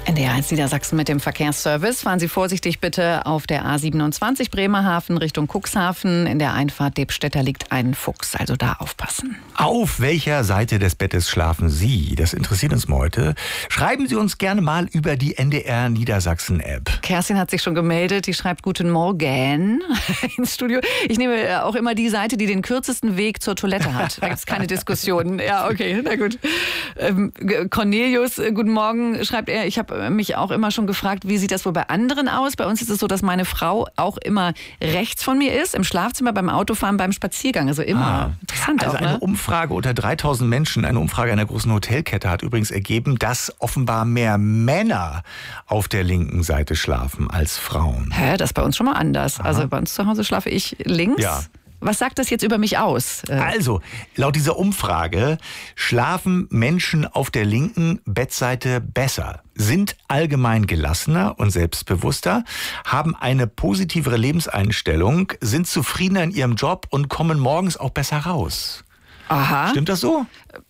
NDR1 Niedersachsen mit dem Verkehrsservice. Fahren Sie vorsichtig bitte auf der A27 Bremerhaven Richtung Cuxhaven. In der Einfahrt Debstetter liegt ein Fuchs, also da aufpassen. Auf welcher Seite des Bettes schlafen Sie? Das interessiert uns heute. Schreiben Sie uns gerne mal über die NDR Niedersachsen App. Kerstin hat sich schon gemeldet, die schreibt Guten Morgen ins Studio. Ich nehme auch immer die Seite, die den kürzesten Weg zur Toilette hat. Da gibt es keine Diskussion. Ja, okay, na gut. Cornelius, guten Morgen, schreibt er. Ich habe mich auch immer schon gefragt, wie sieht das wohl bei anderen aus? Bei uns ist es so, dass meine Frau auch immer rechts von mir ist, im Schlafzimmer, beim Autofahren, beim Spaziergang. Also immer. Interessant also auch, ne? Eine Umfrage unter 3000 Menschen, eine Umfrage einer großen Hotelkette hat übrigens ergeben, dass offenbar mehr Männer auf der linken Seite schlafen als Frauen. Hä, das ist bei uns schon mal anders. Aha. Also bei uns zu Hause schlafe ich links. Ja. Was sagt das jetzt über mich aus? Also, laut dieser Umfrage schlafen Menschen auf der linken Bettseite besser, sind allgemein gelassener und selbstbewusster, haben eine positivere Lebenseinstellung, sind zufriedener in ihrem Job und kommen morgens auch besser raus. Aha. Stimmt das so?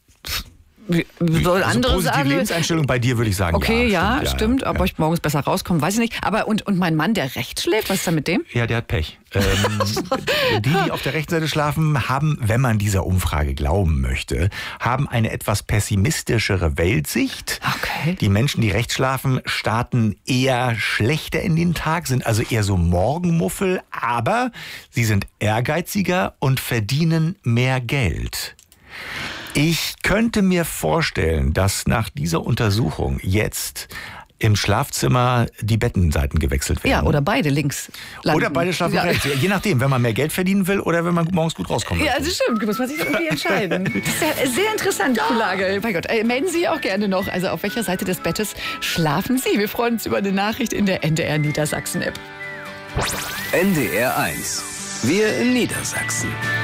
Soll Also andere positive sagen? Lebenseinstellung bei dir würde ich sagen, Okay, ja. Stimmt. Aber ich morgens besser rauskomme, weiß ich nicht. Aber und mein Mann, der rechts schläft, was ist da mit dem? Ja, der hat Pech. Die auf der rechten Seite schlafen, haben, wenn man dieser Umfrage glauben möchte, haben eine etwas pessimistischere Weltsicht. Okay. Die Menschen, die rechts schlafen, starten eher schlechter in den Tag, sind also eher so Morgenmuffel, aber sie sind ehrgeiziger und verdienen mehr Geld. Ich könnte mir vorstellen, dass nach dieser Untersuchung jetzt im Schlafzimmer die Bettenseiten gewechselt werden. Ja, oder beide links landen. Oder beide schlafen rechts. Je nachdem, wenn man mehr Geld verdienen will oder wenn man morgens gut rauskommt. Ja, das stimmt. Muss man sich irgendwie entscheiden. Das ist ja sehr interessant, die Lage. Mein Gott, melden Sie auch gerne noch. Also auf welcher Seite des Bettes schlafen Sie? Wir freuen uns über eine Nachricht in der NDR Niedersachsen App. NDR1. Wir in Niedersachsen.